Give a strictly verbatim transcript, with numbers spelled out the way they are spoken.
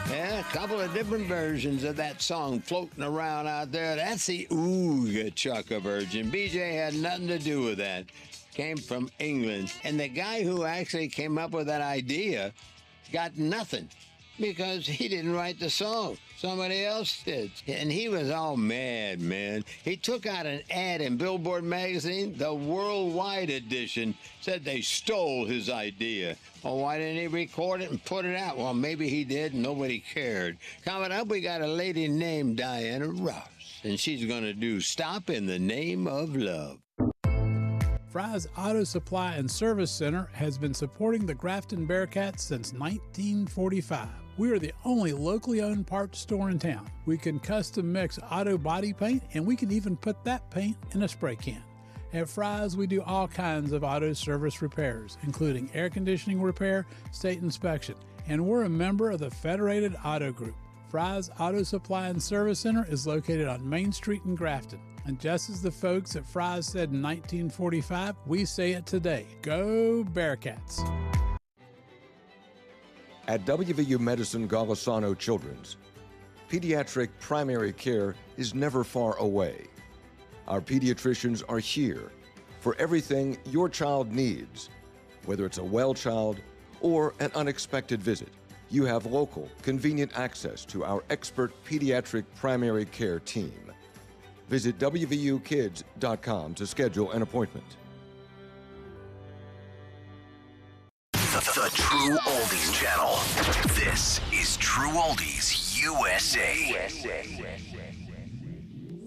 Yeah, a couple of different versions of that song floating around out there. That's the Ooga Chukka version. B J had nothing to do with that. Came from England. And the guy who actually came up with that idea got nothing because he didn't write the song. Somebody else did. And he was all mad, man. He took out an ad in Billboard magazine, the worldwide edition, said they stole his idea. Well, why didn't he record it and put it out? Well, maybe he did and nobody cared. Coming up, we got a lady named Diana Ross, and she's going to do Stop in the Name of Love. Fry's Auto Supply and Service Center has been supporting the Grafton Bearcats since nineteen forty-five. We are the only locally owned parts store in town. We can custom mix auto body paint, and we can even put that paint in a spray can. At Fry's, we do all kinds of auto service repairs, including air conditioning repair, state inspection, and we're a member of the Federated Auto Group. Fry's Auto Supply and Service Center is located on Main Street in Grafton. And just as the folks at Fry's said in nineteen forty-five, we say it today. Go Bearcats! At W V U Medicine Golisano Children's, pediatric primary care is never far away. Our pediatricians are here for everything your child needs. Whether it's a well child or an unexpected visit, you have local, convenient access to our expert pediatric primary care team. Visit W V U kids dot com to schedule an appointment. The, the True Oldies Channel. This is True Oldies U S A. U S A.